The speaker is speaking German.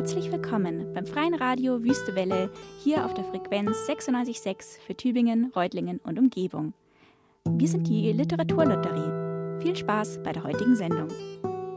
Herzlich willkommen beim Freien Radio Wüste Welle hier auf der Frequenz 96,6 für Tübingen, Reutlingen und Umgebung. Wir sind die Literaturlotterie. Viel Spaß bei der heutigen Sendung.